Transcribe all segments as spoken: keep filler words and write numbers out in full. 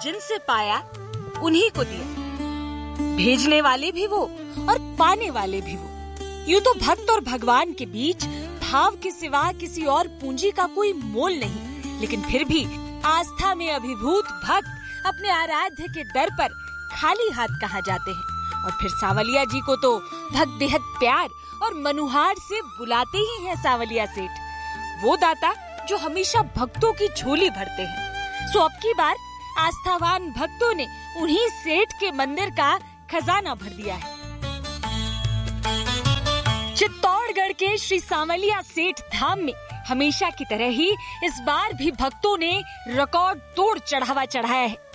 जिनसे पाया उन्हीं को दिया। भेजने वाले भी वो और पाने वाले भी वो। यूं तो भक्त और भगवान के बीच भाव के सिवा किसी और पूंजी का कोई मोल नहीं, लेकिन फिर भी आस्था में अभिभूत भक्त अपने आराध्य के दर पर खाली हाथ कहाँ जाते हैं। और फिर सावलिया जी को तो भक्त बेहद प्यार और मनुहार से बुलाते ही हैं सावलिया सेठ, वो दाता जो हमेशा भक्तों की झोली भरते हैं। सो अब की बार आस्थावान भक्तों ने उन्हीं सेठ के मंदिर का खजाना भर दिया है। चित्तौड़गढ़ के श्री सावलिया सेठ धाम में हमेशा की तरह ही इस बार भी भक्तों ने रिकॉर्ड तोड़ चढ़ावा चढ़ाया है।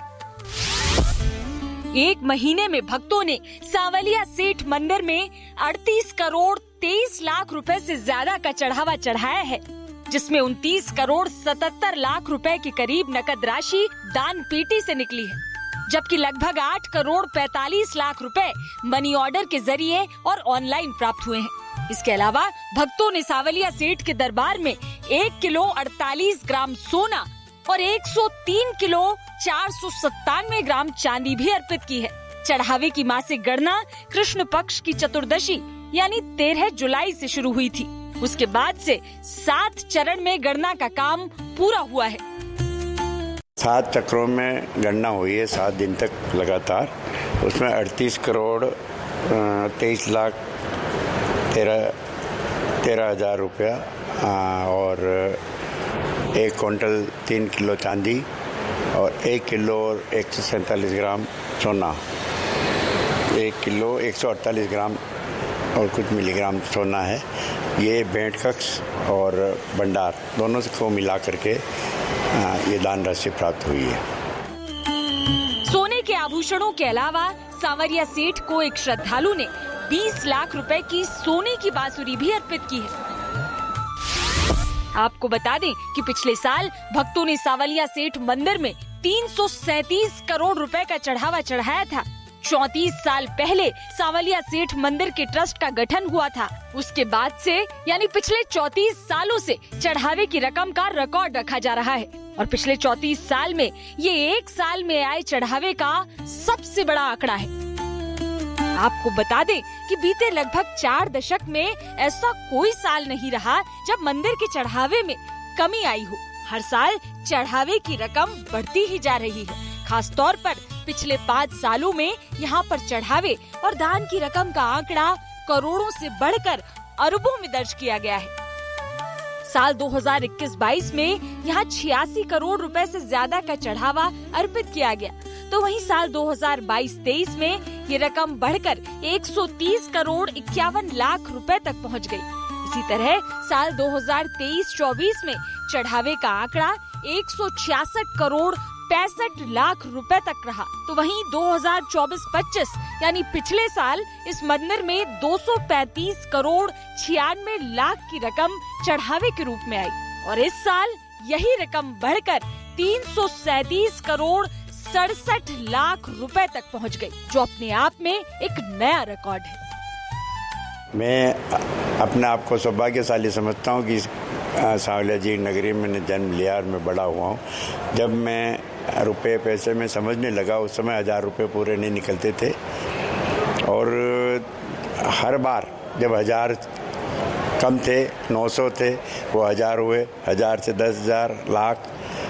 एक महीने में भक्तों ने सावलिया सेठ मंदिर में अड़तीस करोड़ तेईस लाख रुपए से ज्यादा का चढ़ावा चढ़ाया है, जिसमें उनतीस करोड़ सतहत्तर लाख रुपए के करीब नकद राशि दान पेटी से निकली है, जबकि लगभग आठ करोड़ पैंतालीस लाख रुपए मनी ऑर्डर के जरिए और ऑनलाइन प्राप्त हुए हैं। इसके अलावा भक्तों ने सावलिया सेठ के दरबार में एक किलो अड़तालीस ग्राम सोना और एक सौ तीन किलो चार सौ सत्तानवे ग्राम चांदी भी अर्पित की है। चढ़ावे की मासिक गणना कृष्ण पक्ष की चतुर्दशी यानी तेरह जुलाई से शुरू हुई थी। उसके बाद से सात चरण में गणना का काम पूरा हुआ है। सात चक्रों में गणना हुई है, सात दिन तक लगातार। उसमें अड़तीस करोड़ तेईस लाख तेरह तेरह हजार रुपया और एक क्विंटल तीन किलो चांदी और एक किलो और एक सौ सैंतालीस ग्राम सोना, एक किलो एक सौ अड़तालीस ग्राम और कुछ मिलीग्राम सोना है। ये भेंट कक्ष और भंडार दोनों को मिला करके ये दान राशि प्राप्त हुई है। सोने के आभूषणों के अलावा सावलिया सेठ को एक श्रद्धालु ने बीस लाख रुपए की सोने की बांसुरी भी अर्पित की है। आपको बता दें कि पिछले साल भक्तों ने सावलिया सेठ मंदिर में तीन सौ सैंतीस करोड़ रुपए का चढ़ावा चढ़ाया था। चौंतीस साल पहले सावलिया सेठ मंदिर के ट्रस्ट का गठन हुआ था। उसके बाद से यानी पिछले चौंतीस सालों से चढ़ावे की रकम का रिकॉर्ड रखा जा रहा है और पिछले चौंतीस साल में ये एक साल में आए चढ़ावे का सबसे बड़ा आंकड़ा है। आपको बता दें कि बीते लगभग चार दशक में ऐसा कोई साल नहीं रहा जब मंदिर के चढ़ावे में कमी आई हो। हर साल चढ़ावे की रकम बढ़ती ही जा रही है। खास तौर पर पिछले पाँच सालों में यहाँ पर चढ़ावे और दान की रकम का आंकड़ा करोड़ों से बढ़कर अरबों में दर्ज किया गया है। साल दो हज़ार इक्कीस बाईस में यहाँ छियासी करोड़ रुपए से ज्यादा का चढ़ावा अर्पित किया गया, तो वहीं साल दो हज़ार बाईस तेईस में ये रकम बढ़कर एक सौ तीस करोड़ इक्यावन लाख रुपए तक पहुँच गई। इसी तरह साल दो हज़ार तेईस चौबीस में चढ़ावे का आंकड़ा एक सौ छियासठ करोड़ पैंसठ लाख रुपए तक रहा, तो वहीं दो हज़ार चौबीस पच्चीस यानी पिछले साल इस मंदिर में दो सौ पैंतीस करोड़ छियानवे लाख की रकम चढ़ावे के रूप में आई और इस साल यही रकम बढ़कर तीन सौ सैंतीस करोड़ सड़सठ लाख रुपए तक पहुंच गई, जो अपने आप में एक नया रिकॉर्ड है। मैं अपने आप को सौभाग्यशाली समझता हूँ कि सावलिया जी नगरी में मैंने जन्म लिया और मैं बड़ा हुआ हूँ। जब मैं रुपए पैसे में समझने लगा उस समय हजार रुपए पूरे नहीं निकलते थे और हर बार जब हजार कम थे, नौ सौ थे, वो हजार हुए, हजार से दस हजार लाख,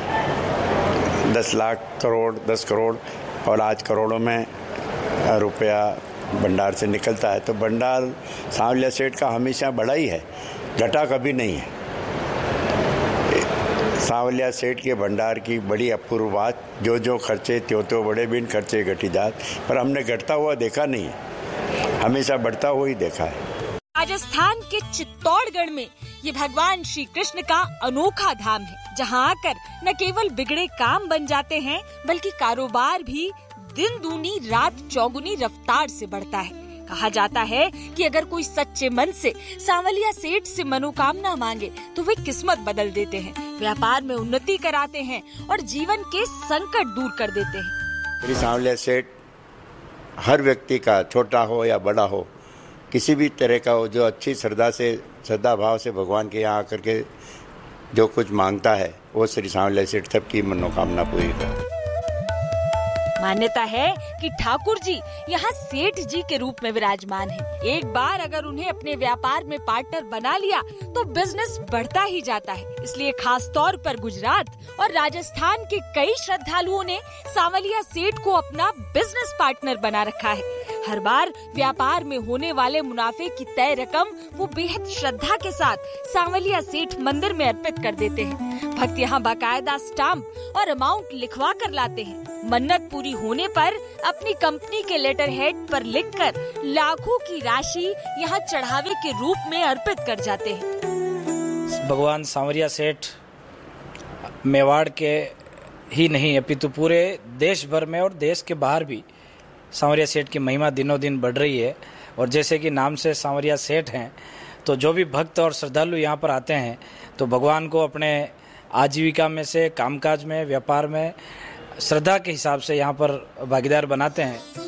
दस लाख करोड़, दस करोड़ और आज करोड़ों में रुपया भंडार से निकलता है। तो भंडार सावलिया सेठ का हमेशा बड़ा ही है, घटा कभी नहीं है। सावलिया सेठ के भंडार की बड़ी अपूर्व बात, जो जो खर्चे त्यों त्यों बड़े, बिन खर्चे घटी जात, पर हमने घटता हुआ देखा नहीं है, हमेशा बढ़ता हुआ ही देखा है। राजस्थान के चित्तौड़गढ़ में ये भगवान श्री कृष्ण का अनोखा धाम है, जहाँ आकर न केवल बिगड़े काम बन जाते हैं बल्कि कारोबार भी दिन दूनी रात चौगुनी रफ्तार से बढ़ता है। कहा जाता है कि अगर कोई सच्चे मन से सावलिया सेठ से मनोकामना मांगे तो वे किस्मत बदल देते हैं, व्यापार में उन्नति कराते हैं और जीवन के संकट दूर कर देते हैं। श्री सावलिया सेठ हर व्यक्ति का, छोटा हो या बड़ा हो, किसी भी तरह का हो, जो अच्छी श्रद्धा से श्रद्धा भाव से भगवान के यहाँ आकर के जो कुछ मांगता है वो श्री सावलिया सेठ सबकी मनोकामना पूरी करता है। मान्यता है कि ठाकुर जी यहाँ सेठ जी के रूप में विराजमान हैं। एक बार अगर उन्हें अपने व्यापार में पार्टनर बना लिया तो बिजनेस बढ़ता ही जाता है। इसलिए खास तौर पर गुजरात और राजस्थान के कई श्रद्धालुओं ने सांवलिया सेठ को अपना बिजनेस पार्टनर बना रखा है। हर बार व्यापार में होने वाले मुनाफे की तय रकम वो बेहद श्रद्धा के साथ सांवलिया सेठ मंदिर में अर्पित कर देते हैं। भक्त यहाँ बाकायदा स्टाम्प और अमाउंट लिखवा कर लाते हैं। मन्नत पूरी होने पर अपनी कंपनी के लेटर हेड पर लिखकर लाखों की राशि यहाँ चढ़ावे के रूप में अर्पित कर जाते हैं। भगवान सांवरिया सेठ मेवाड़ के ही नहीं अपितु पूरे देश भर में और देश के बाहर भी सांवरिया सेठ की महिमा दिनों दिन बढ़ रही है। और जैसे कि नाम से सांवरिया सेठ हैं, तो जो भी भक्त और श्रद्धालु यहाँ पर आते हैं तो भगवान को अपने आजीविका में से, कामकाज में, व्यापार में श्रद्धा के हिसाब से यहाँ पर भागीदार बनाते हैं।